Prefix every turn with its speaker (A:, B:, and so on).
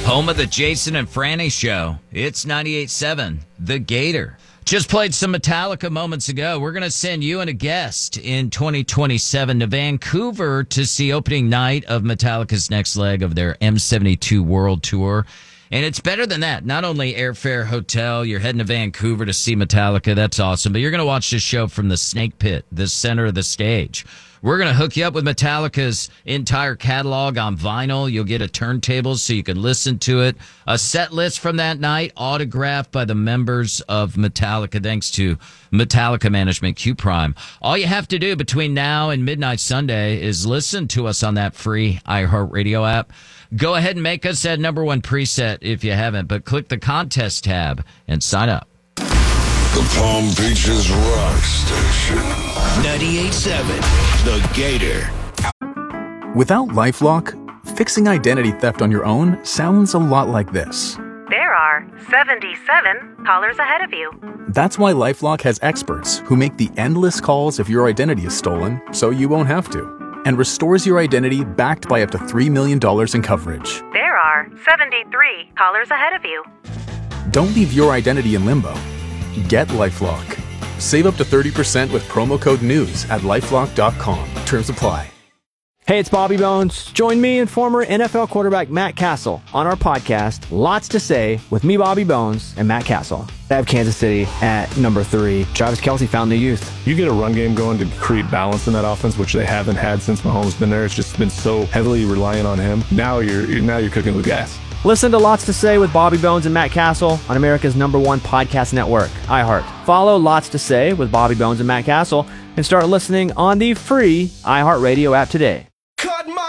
A: Home of the Jason and Franny Show. It's 98.7, The Gator. Just played some Metallica moments ago. We're going to send you and a guest in 2027 to Vancouver to see opening night of Metallica's next leg of their M72 World Tour. And it's better than that. Not only airfare, hotel, you're heading to Vancouver to see Metallica. That's awesome. But you're going to watch this show from the Snake Pit, the center of the stage. We're going to hook you up with Metallica's entire catalog on vinyl. You'll get a turntable so you can listen to it. A set list from that night, autographed by the members of Metallica, thanks to Metallica Management Q Prime. All you have to do between now and midnight Sunday is listen to us on that free iHeartRadio app. Go ahead and make us that number one preset if you haven't, but click the contest tab and sign up.
B: The Palm Beaches Rock Station. 98.7, The Gator.
C: Without LifeLock, fixing identity theft on your own sounds a lot like this.
D: There are 77 callers ahead of you.
C: That's why LifeLock has experts who make the endless calls if your identity is stolen, so you won't have to, and restores your identity backed by up to $3 million in coverage.
D: There are 73 callers ahead of you.
C: Don't leave your identity in limbo. Get LifeLock. Save up to 30% with promo code NEWS at LifeLock.com. Terms apply.
E: Hey, it's Bobby Bones. Join me and former NFL quarterback Matt Castle on our podcast, Lots to Say, with me, Bobby Bones, and Matt Castle. I have Kansas City at number 3. Travis Kelce found the youth.
F: You get a run game going to create balance in that offense, which they haven't had since Mahomes been there. It's just been so heavily reliant on him. Now you're cooking with gas.
E: Listen to Lots to Say with Bobby Bones and Matt Castle on America's #1 podcast network, iHeart. Follow Lots to Say with Bobby Bones and Matt Castle and start listening on the free iHeartRadio app today.